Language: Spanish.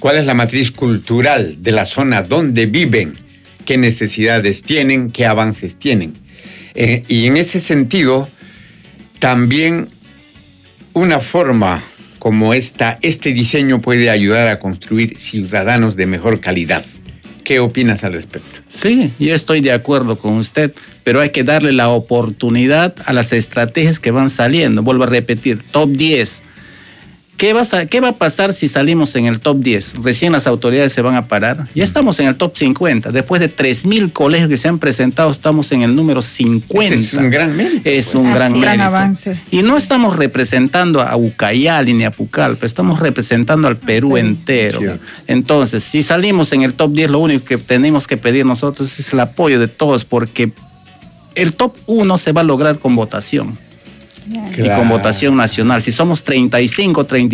cuál es la matriz cultural de la zona donde viven, qué necesidades tienen, qué avances tienen. Y en ese sentido, también una forma como este diseño puede ayudar a construir ciudadanos de mejor calidad. ¿Qué opinas al respecto? Sí, yo estoy de acuerdo con usted, pero hay que darle la oportunidad a las estrategias que van saliendo. Vuelvo a repetir, top 10. ¿Qué va a pasar si salimos en el top 10? Recién las autoridades se van a parar. Ya estamos en el top 50. Después de 3,000 colegios que se han presentado, estamos en el número 50. Ese es un gran mérito. Es un gran avance. Y no estamos representando a Ucayali ni a Pucallpa, estamos representando al Perú entero. Sí. Entonces, si salimos en el top 10, lo único que tenemos que pedir nosotros es el apoyo de todos, porque el top 1 se va a lograr con votación. Claro. Y con votación nacional. Si somos 35, 36,